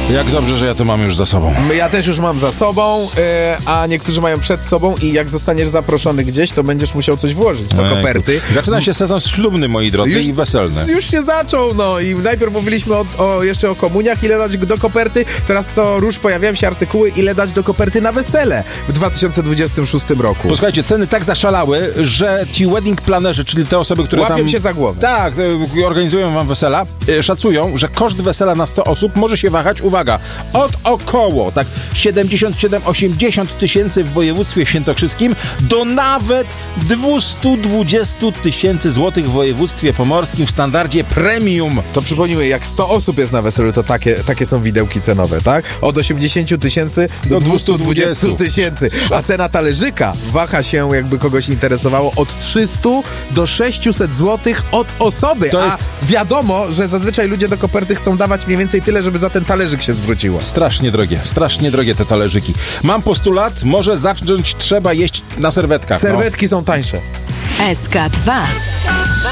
Jak dobrze, że ja to mam już za sobą. Ja też już mam za sobą, a niektórzy mają przed sobą i jak zostaniesz zaproszony gdzieś, to będziesz musiał coś włożyć do koperty. Zaczyna się sezon ślubny, moi drodzy, i weselny. Już się zaczął, no i najpierw mówiliśmy jeszcze o komuniach, ile dać do koperty, teraz co rusz pojawiają się artykuły, ile dać do koperty na wesele w 2026 roku. Posłuchajcie, ceny tak zaszalały, że ci wedding planerzy, czyli te osoby, które łapią się za głowę. Tak, organizują wam wesela, szacują, że koszt wesela na 100 osób może się wahać, uwaga, od około 77-80 tysięcy w województwie świętokrzyskim do nawet 220 tysięcy złotych w województwie pomorskim w standardzie premium. To przypomnijmy, jak 100 osób jest na weselu, to takie są widełki cenowe, tak? Od 80 tysięcy do 220 tysięcy. A cena talerzyka waha się, jakby kogoś interesowało, od 300 do 600 złotych od osoby. To A jest... wiadomo, że zazwyczaj ludzie do koperty chcą dawać mniej więcej tyle, żeby za ten talerzyk się zwróciło. Strasznie drogie te talerzyki. Mam postulat, może zacząć trzeba jeść na serwetkach. Serwetki są tańsze. SK2